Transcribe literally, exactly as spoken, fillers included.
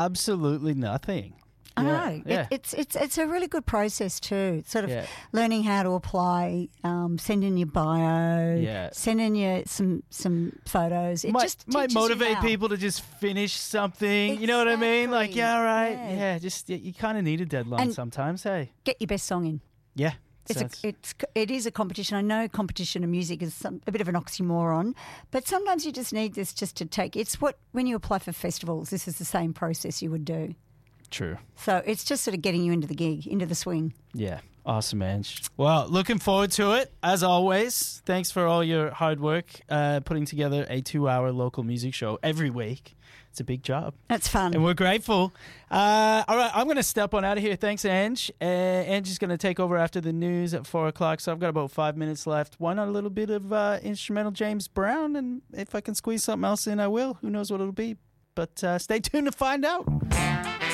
Absolutely nothing. I Yeah, know. yeah. It, it's it's it's a really good process too. Sort of Yeah. learning how to apply, um, send in your bio, Yeah. send in your some some photos. It might just might teaches you motivate how. people to just finish something. You know what I mean? Like, Exactly. yeah, all right. Yeah. Yeah, just you, you kind of need a deadline And- sometimes. Hey, Get your best song in. yeah. It's So a, it's it is a competition. I know competition and music is some, a bit of an oxymoron, but sometimes you just need this just to take. It's what when you apply for festivals. This is the same process you would do. true. So it's just sort of getting you into the gig, into the swing. Yeah. Awesome, Ange. Well, looking forward to it, as always. Thanks for all your hard work uh, putting together a two-hour local music show every week. It's a big job. That's fun. And we're grateful. Uh, all right, I'm going to step on out of here. Thanks, Ange. Uh, Ange is going to take over after the news at four o'clock, so I've got about five minutes left. Why not a little bit of uh, instrumental James Brown? And if I can squeeze something else in, I will. Who knows what it'll be. But uh, stay tuned to find out.